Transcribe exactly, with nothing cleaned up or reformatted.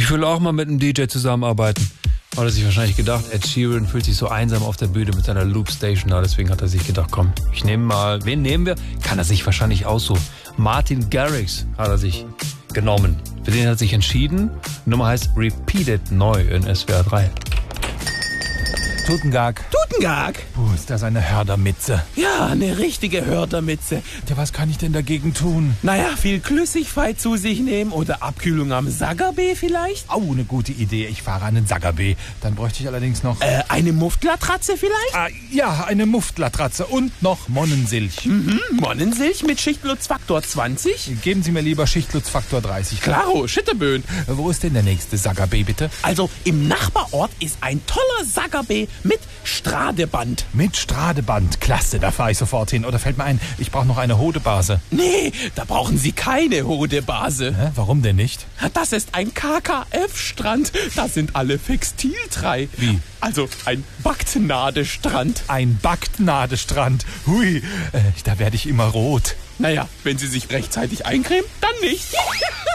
Ich will auch mal mit einem D J zusammenarbeiten. Hat er sich wahrscheinlich gedacht, Ed Sheeran fühlt sich so einsam auf der Bühne mit seiner Loopstation da. Deswegen hat er sich gedacht, komm, ich nehme mal, wen nehmen wir? Kann er sich wahrscheinlich aussuchen. Martin Garrix hat er sich genommen. Für den hat er sich entschieden. Die Nummer heißt Repeated, neu in S W R drei. Tutengag. Tutengag? Puh, ist das eine Hördermitze. Ja, eine richtige Hördermitze. Ja, was kann ich denn dagegen tun? Naja, viel Klüssigkeit zu sich nehmen oder Abkühlung am Saggerbee vielleicht? Au, eine gute Idee. Ich fahre einen Saggerbee. Dann bräuchte ich allerdings noch... Äh, eine Muftlatratze vielleicht? Ah, ja, eine Muftlatratze und noch Monnensilch. Mhm, Monnensilch mit Schichtlutzfaktor zwanzig? Geben Sie mir lieber Schichtlutzfaktor dreißig. Klaro, Schitterböen. Wo ist denn der nächste Saggerbee, bitte? Also, im Nachbarort ist ein toller Saggerbee mit Stradeband. Mit Stradeband. Klasse, da fahre ich sofort hin. Oder fällt mir ein, ich brauche noch eine Hodebase. Nee, da brauchen Sie keine Hodebase. Hä, warum denn nicht? Das ist ein K K F-Strand. Da sind alle Fixtiltrei. Wie? Also ein Baktnadestrand. Ein Baktnadestrand. Hui, äh, da werde ich immer rot. Naja, wenn Sie sich rechtzeitig eincremen, dann nicht.